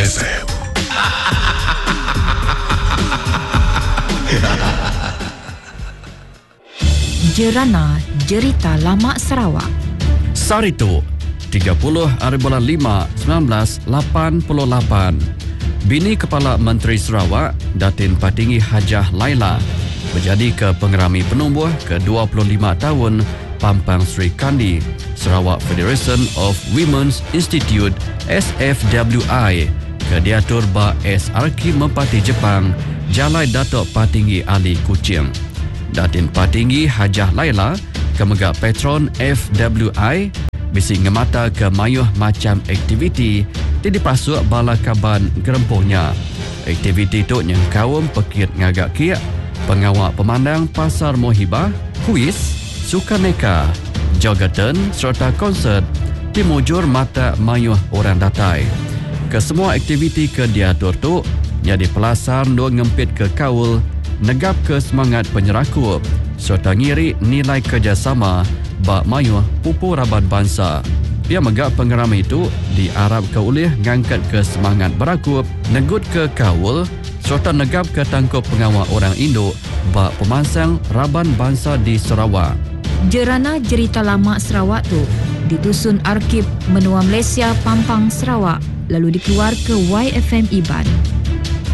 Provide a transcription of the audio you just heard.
FM. Jerana Jerita Lama Sarawak. Sarito 30/5/1988. Bini Kepala Menteri Sarawak Datin Patinggi Hajah Laila menjadi ke pengerami penumbuh ke-25 tahun Pampang Sri Kandi Sarawak Federation of Women's Institute SFWI ke diatur ba SRK Mempati Jepang Jalai Datuk Patinggi Ali Kuching. Datin Patinggi Hajah Laila kemegak patron FWI bisi ngemata ke mayuh macam aktiviti di dipasuk bala kaban gerempuhnya. Aktiviti tu yang kaum pekit ngagak kiak, pengawak pemandang pasar mohibah, kuis, sukaneka, jogatan serta konsert dimujur mata mayuh orang datai. Kesemua aktiviti ke diatur tu jadi pelasar dua ngempit ke kaul, negap ke semangat penyerakup serta ngiri nilai kerjasama bak mayuh pupu raban bangsa. Dia megak pengerama itu diarap ke ulih ngangkat ke semangat berakup, negut ke kaul serta negap ke tangkup pengawal orang Indo bak pemansang raban bangsa di Sarawak. Jerana Jerita Lama Sarawak tu ditusun Arkib Menua Malaysia Pampang Sarawak lalu dikeluar ke YFM Iban.